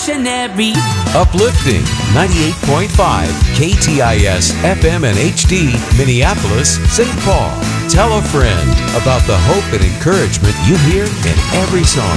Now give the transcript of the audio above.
revolutionary. Uplifting 98.5 KTIS FM and HD, Minneapolis, St. Paul. Tell a friend about the hope and encouragement you hear in every song.